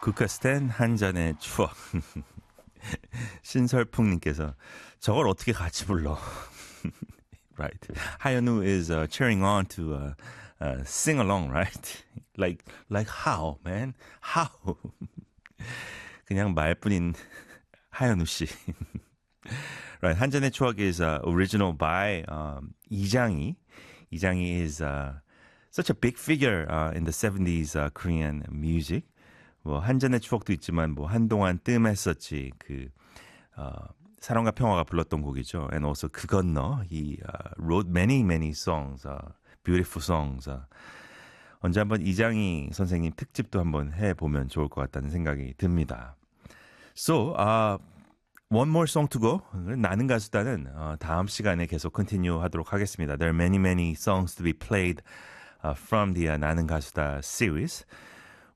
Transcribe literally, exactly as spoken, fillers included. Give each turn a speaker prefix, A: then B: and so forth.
A: 국카스텐 한 잔의 추억. 신설풍님께서 저걸 어떻게 같이 불러? Right. 하연우 is uh, cheering on to uh, uh, sing along, right? Like, like how, man? How? 그냥 말뿐인 하연우 씨. Right. 한 잔의 추억 is uh, original by um, 이장희. 이장희 is uh, such a big figure uh, in the seventies uh, Korean music. 뭐 한 잔의 추억도 있지만 뭐 한동안 뜸했었지 그 어, 사랑과 평화가 불렀던 곡이죠. And also 그 건너 he uh, wrote many many songs, uh, beautiful songs. Uh. 언제 한번 이장희 선생님 특집도 한번 해보면 좋을 것 같다는 생각이 듭니다. So, uh, one more song to go. 나는 가수다는 어, 다음 시간에 계속 continue 하도록 하겠습니다. There are many many songs to be played uh, from the uh, 나는 가수다 series.